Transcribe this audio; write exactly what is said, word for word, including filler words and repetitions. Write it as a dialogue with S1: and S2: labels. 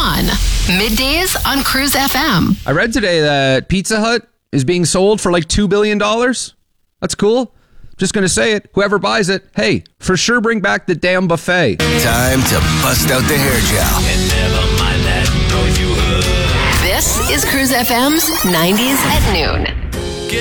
S1: on. Middays on Cruise F M.
S2: I read today that Pizza Hut is being sold for like two billion dollars. That's cool. Just going to say it. Whoever buys it, hey, for sure bring back the damn buffet.
S3: Time to bust out the hair gel. And never mind that noise you heard.
S1: This is Cruise F M's nineties at noon.